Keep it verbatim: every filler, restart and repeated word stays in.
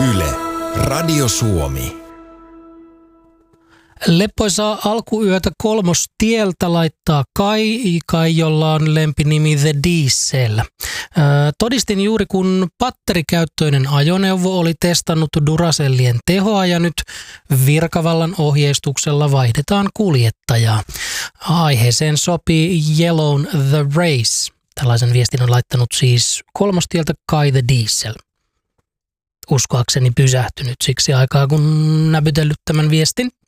Yle, Radio Suomi. Leppoisaa alkuyötä Kolmostieltä laittaa Kai, Kai, jolla on lempinimi The Diesel. Todistin juuri, kun batterikäyttöinen ajoneuvo oli testannut Duracellien tehoa ja nyt virkavallan ohjeistuksella vaihdetaan kuljettajaa. Aiheeseen sopii Yellown The Race. Tällaisen viestin on laittanut siis Kolmostieltä Kai The Diesel. Uskoakseni pysähtynyt siksi aikaa, kun näpytellyt tämän viestin.